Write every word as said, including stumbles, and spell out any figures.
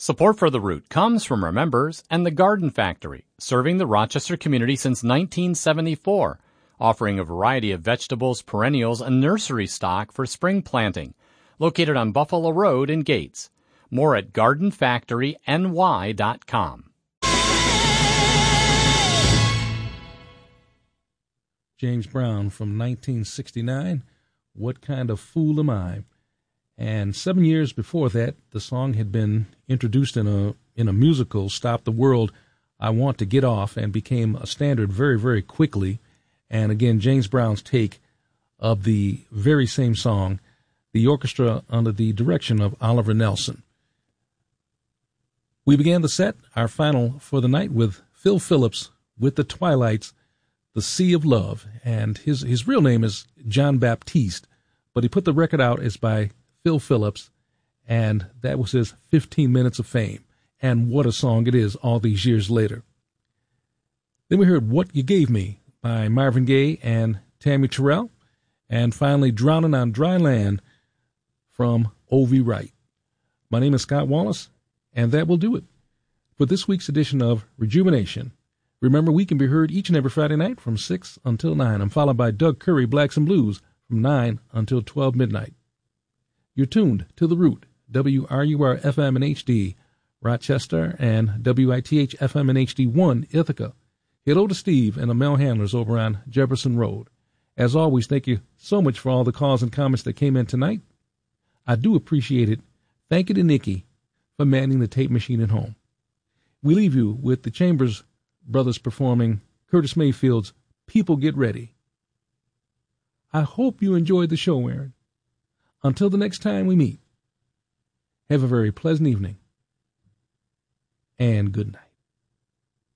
Support for The Root comes from our members and the Garden Factory, serving the Rochester community since nineteen seventy-four, offering a variety of vegetables, perennials, and nursery stock for spring planting. Located on Buffalo Road in Gates. More at garden factory n y dot com. James Brown from nineteen sixty-nine, What Kind of Fool Am I? And seven years before that, the song had been introduced in a in a musical, Stop the World, I Want to Get Off, and became a standard very, very quickly. And again, James Brown's take of the very same song, the orchestra under the direction of Oliver Nelson. We began the set, our final for the night, with Phil Phillips with the Twilights, The Sea of Love. And his, his real name is John Baptiste, but he put the record out as by Phil Phillips, and that was his fifteen minutes of fame. And what a song it is all these years later. Then we heard What You Gave Me by Marvin Gaye and Tammy Terrell. And finally, Drowning on Dry Land from Ovi Wright. My name is Scott Wallace, and that will do it for this week's edition of Rejuvenation. Remember, we can be heard each and every Friday night from six until nine. I'm followed by Doug Curry, Blacks and Blues, from nine until twelve midnight. You're tuned to The Root, W R U R F M and H D, Rochester, and W I T H F M and H D one, Ithaca. Hello to Steve and the mail handlers over on Jefferson Road. As always, thank you so much for all the calls and comments that came in tonight. I do appreciate it. Thank you to Nikki for manning the tape machine at home. We leave you with the Chambers Brothers performing Curtis Mayfield's People Get Ready. I hope you enjoyed the show, Aaron. Until the next time we meet, have a very pleasant evening and good night.